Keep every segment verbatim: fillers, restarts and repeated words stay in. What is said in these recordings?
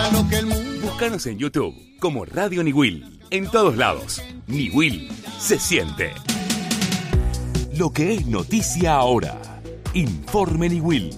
cercano que el mundo. Búscanos en YouTube como Radio Niwil. En todos lados, Niwil se siente. Lo que es noticia ahora. Informe Niwil.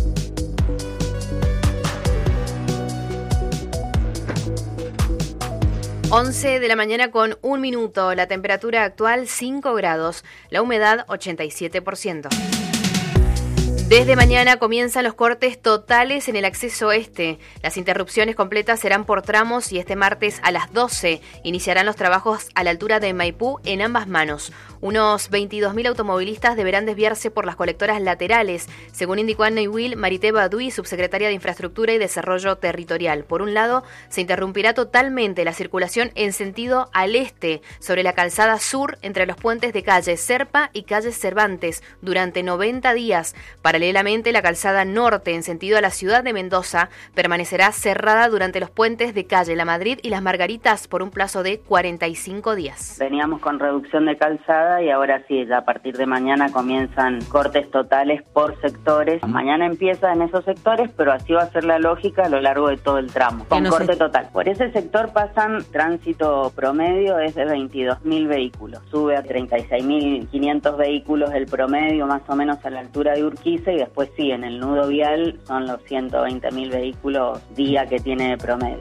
once de la mañana con un minuto. La temperatura actual cinco grados. La humedad ochenta y siete por ciento. Desde mañana comienzan los cortes totales en el acceso este. Las interrupciones completas serán por tramos y este martes a las doce iniciarán los trabajos a la altura de Maipú en ambas manos. Unos veintidós mil automovilistas deberán desviarse por las colectoras laterales, según indicó a Niwil Marité Baduy, subsecretaria de Infraestructura y Desarrollo Territorial. Por un lado, se interrumpirá totalmente la circulación en sentido al este sobre la calzada sur entre los puentes de calle Serpa y calle Cervantes durante noventa días. Paralelamente, la calzada norte en sentido a la ciudad de Mendoza permanecerá cerrada durante los puentes de calle La Madrid y Las Margaritas por un plazo de cuarenta y cinco días. Veníamos con reducción de calzada y ahora sí, ya a partir de mañana comienzan cortes totales por sectores. Mañana empieza en esos sectores, pero así va a ser la lógica a lo largo de todo el tramo, con no corte sé. total. Por ese sector pasan tránsito promedio es de veintidós mil vehículos, sube a treinta y seis mil quinientos vehículos el promedio más o menos a la altura de Urquiza y después sí, en el nudo vial son los ciento veinte mil vehículos día que tiene de promedio.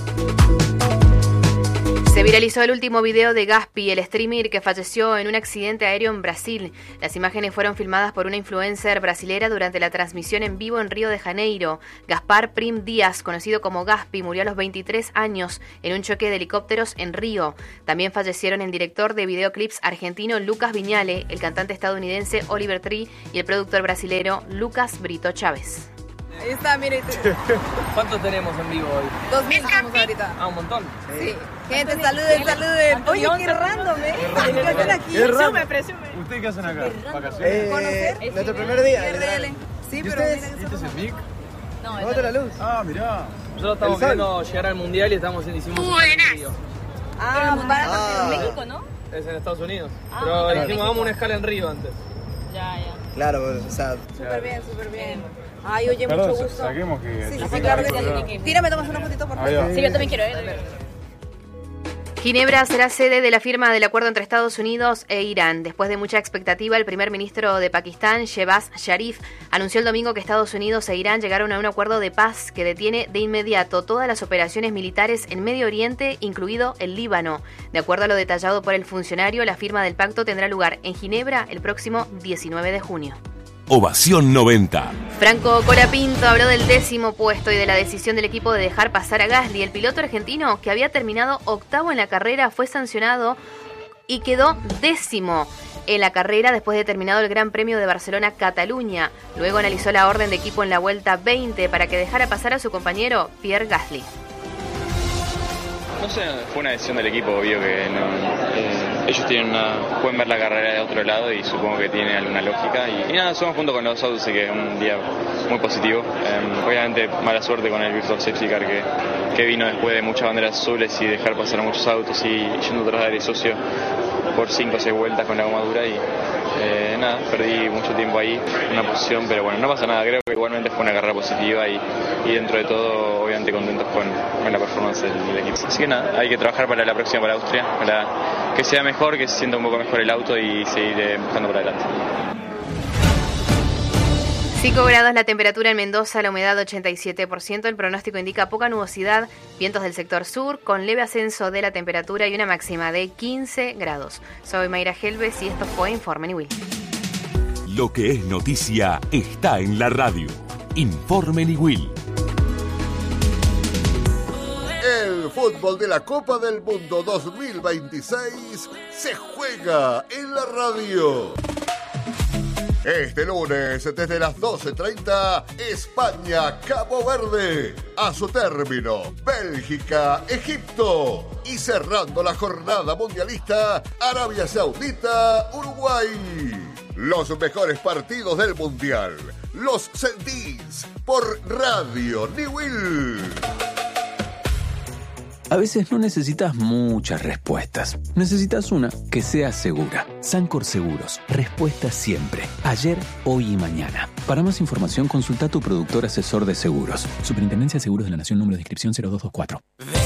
Se viralizó el último video de Gaspi, el streamer que falleció en un accidente aéreo en Brasil. Las imágenes fueron filmadas por una influencer brasilera durante la transmisión en vivo en Río de Janeiro. Gaspar Prim Díaz, conocido como Gaspi, murió a los veintitrés años en un choque de helicópteros en Río. También fallecieron el director de videoclips argentino Lucas Viñale, el cantante estadounidense Oliver Tree y el productor brasilero Lucas Brito Chávez. Ahí está, mire. ¿Cuántos tenemos en vivo hoy? Dos mil estamos ahorita. Ah, un montón. Sí. Gente, saluden, saluden. Oye, qué random, ¿eh? ¿Qué hacen aquí? Presume, presume. ¿Ustedes qué hacen acá? ¿Vacaciones? Eh, ¿Conocer? Nuestro primer día. Sí, pero ustedes? ¿Este es el mic? No, ¿Dónde está la luz? Ah, mirá. Nosotros estamos queriendo llegar al mundial y estamos en hicimos en Río. Ah, para ah. en México, ¿no? Es en Estados Unidos. Ah, pero para dijimos, hagamos una escala en Río antes. Ya, ya. Claro, o sea. Súper bien, súper bien. Ay, oye, Perdón, mucho gusto. Saquemos que... Sí, sí, claro. Tírame, tomas una fotito, por favor. Sí, yo también quiero, ¿eh? Ginebra será sede de la firma del acuerdo entre Estados Unidos e Irán. Después de mucha expectativa, el primer ministro de Pakistán, Shehbaz Sharif, anunció el domingo que Estados Unidos e Irán llegaron a un acuerdo de paz que detiene de inmediato todas las operaciones militares en Medio Oriente, incluido el Líbano. De acuerdo a lo detallado por el funcionario, la firma del pacto tendrá lugar en Ginebra el próximo diecinueve de junio. Ovación noventa. Franco Colapinto habló del décimo puesto y de la decisión del equipo de dejar pasar a Gasly. El piloto argentino, que había terminado octavo en la carrera, fue sancionado y quedó décimo en la carrera después de terminado el Gran Premio de Barcelona-Cataluña. Luego analizó la orden de equipo en la vuelta veinte para que dejara pasar a su compañero Pierre Gasly. No sé, fue una decisión del equipo, obvio que no, eh, ellos tienen una, pueden ver la carrera de otro lado y supongo que tiene alguna lógica y, y nada, somos junto con los autos, así que es un día muy positivo. Eh, obviamente mala suerte con el Virtual Safety Car que, que vino después de muchas banderas azules y dejar pasar a muchos autos y, y yendo tras de socio por cinco o seis vueltas con la goma dura y eh, nada, perdí mucho tiempo ahí, una posición, pero bueno, no pasa nada, creo que igualmente fue una carrera positiva y, y dentro de todo obviamente contentos con, con la performance del, del equipo. Así que nada, hay que trabajar para la próxima, para Austria, para que sea mejor, que se sienta un poco mejor el auto y seguir eh, buscando por adelante. cinco grados la temperatura en Mendoza, la humedad ochenta y siete por ciento, el pronóstico indica poca nubosidad, vientos del sector sur, con leve ascenso de la temperatura y una máxima de quince grados. Soy Mayra Helves y esto fue Informe Niwil. Lo que es noticia está en la radio. Informe Niwil. El fútbol de la Copa del Mundo dos mil veintiséis se juega en la radio. Este lunes, desde las doce treinta, España-Cabo Verde. A su término, Bélgica-Egipto. Y cerrando la jornada mundialista, Arabia Saudita-Uruguay. Los mejores partidos del Mundial los sentís por Radio Niwil. A veces no necesitas muchas respuestas. Necesitas una que sea segura. Sancor Seguros. Respuesta siempre. Ayer, hoy y mañana. Para más información, consulta a tu productor asesor de seguros. Superintendencia de Seguros de la Nación, número de inscripción cero dos dos cuatro.